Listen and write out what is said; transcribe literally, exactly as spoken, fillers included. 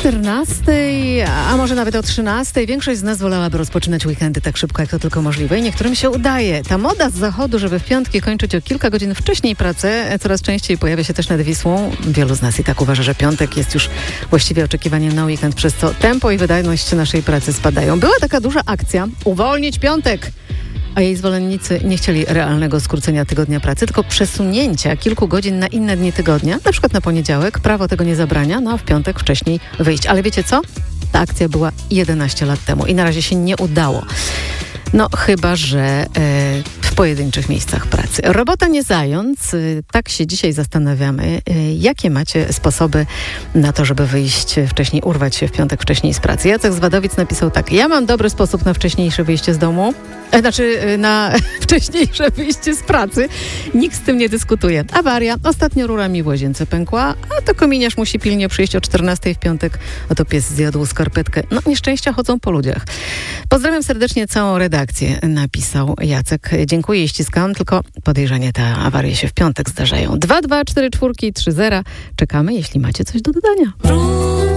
czternastej, a może nawet o trzynastej większość z nas wolałaby rozpoczynać weekendy tak szybko, jak to tylko możliwe i niektórym się udaje. Ta moda z zachodu, żeby w piątki kończyć o kilka godzin wcześniej pracę, coraz częściej pojawia się też nad Wisłą. Wielu z nas i tak uważa, że piątek jest już właściwie oczekiwaniem na weekend, przez co tempo i wydajność naszej pracy spadają. Była taka duża akcja Uwolnić piątek! A jej zwolennicy nie chcieli realnego skrócenia tygodnia pracy, tylko przesunięcia kilku godzin na inne dni tygodnia, na przykład na poniedziałek. Prawo tego nie zabrania, no a w piątek wcześniej wyjść. Ale wiecie co? Ta akcja była jedenaście lat temu i na razie się nie udało. No chyba, że e, w pojedynczych miejscach pracy. Robota nie zając, e, tak się dzisiaj zastanawiamy, e, jakie macie sposoby na to, żeby wyjść wcześniej, urwać się w piątek wcześniej z pracy. Jacek z Wadowic napisał tak: ja mam dobry sposób na wcześniejsze wyjście z domu, e, znaczy e, na wcześniejsze wyjście z pracy. Nikt z tym nie dyskutuje. Awaria. Ostatnio rura mi w łazience pękła, a to kominiarz musi pilnie przyjść o czternastej w piątek. Oto pies zjadł skarpetkę. No nieszczęścia chodzą po ludziach. Pozdrawiam serdecznie całą redakcję. Napisał Jacek. Dziękuję i ściskam, tylko podejrzanie te awarie się w piątek zdarzają. dwa dwa cztery cztery trzy zero. Czekamy, jeśli macie coś do dodania.